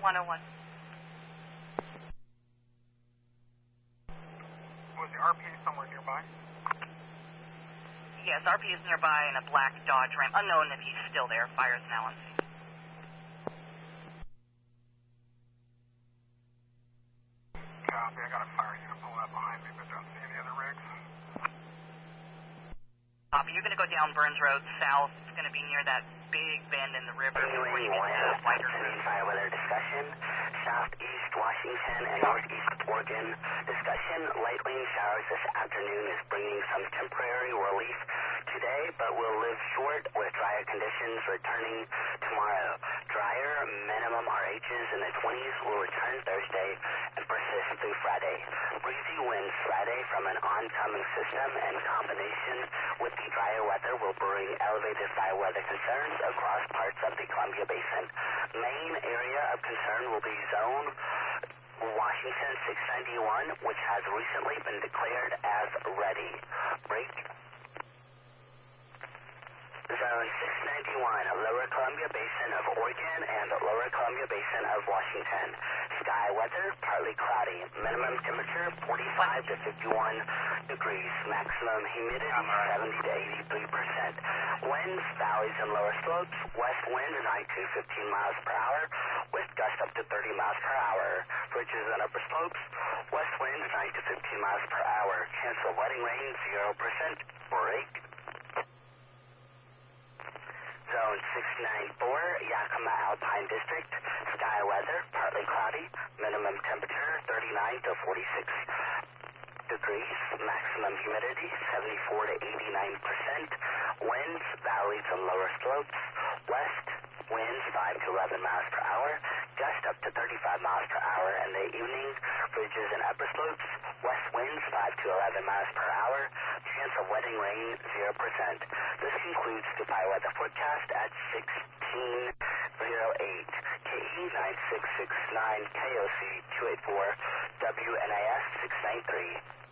101. Was the RP somewhere nearby? Yes, RP is nearby in a black Dodge Ram. Unknown if he's still there. Fire is now on scene. Copy, I got a fire unit pulling up behind me, but don't see any other rigs. Copy, you're going to go down Burns Road south. It's going to be near that big bend in the river before you get to Whiter Road. Fire weather discussion, southeast Washington and northeast Oregon. Discussion, light rain showers this afternoon is bringing some temporary relief today, but will live short with drier conditions returning tomorrow. Drier minimum RHs in the 20s will return Thursday and persist through Friday. Breezy winds Friday from an oncoming system in combination with the drier weather will bring elevated fire weather concerns across parts of the Columbia Basin. Main area of concern will be zone Washington 691, which has recently been declared as ready. Break. Zone 691, Lower Columbia Basin of Oregon and Lower Columbia Basin of Washington. Sky weather, partly cloudy. Minimum temperature, 45 to 51 degrees. Maximum humidity, 70 to 83%. Winds, valleys and lower slopes. West wind, 9 to 15 miles per hour, with gusts up to 30 miles per hour. Ridges and upper slopes. West winds, 9 to 15 miles per hour. Chance of wetting rain, 0%. Break. Zone 694, Yakima Alpine District. Sky weather, partly cloudy. Minimum temperature, 39 to 46 degrees. Maximum humidity, 74 to 89%. Winds, valleys and lower slopes. West winds, 5 to 11 miles per hour. Gust up to 35 miles per hour in the evening. Ridges and upper slopes. West winds, 5 to 11 miles per hour. Chance of wetting rain, 0%. This concludes the fire weather forecast at 1608. KE 9669, KOC 284, WNAS 693.